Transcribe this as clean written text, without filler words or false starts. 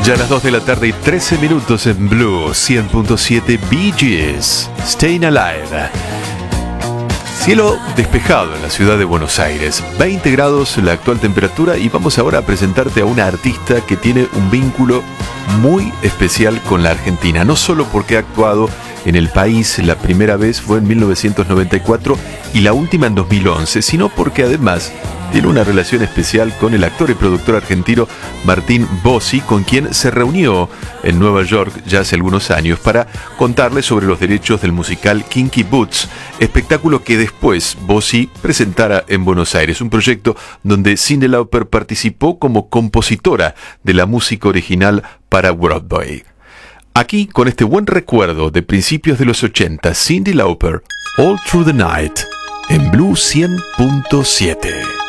Ya a las 2 de la tarde y 13 minutos en Blue 100.7 Bee Gees, Staying Alive. Cielo despejado en la ciudad de Buenos Aires, 20 grados la actual temperatura, y vamos ahora a presentarte a una artista que tiene un vínculo muy especial con la Argentina, no solo porque ha actuado en el país, la primera vez fue en 1994 y la última en 2011, sino porque además tiene una relación especial con el actor y productor argentino Martín Bossi, con quien se reunió en Nueva York ya hace algunos años para contarle sobre los derechos del musical Kinky Boots, espectáculo que después Bossi presentara en Buenos Aires, un proyecto donde Cyndi Lauper participó como compositora de la música original para Broadway. Aquí, con este buen recuerdo de principios de los 80, Cyndi Lauper, All Through the Night, en Blue 100.7.